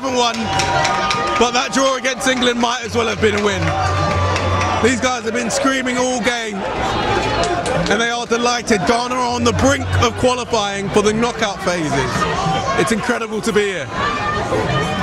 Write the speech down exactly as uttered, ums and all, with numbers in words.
haven't won, but that draw against England might as well have been a win. These guys have been screaming all game, and they are delighted. Ghana are on the brink of qualifying for the knockout phases. It's incredible to be here.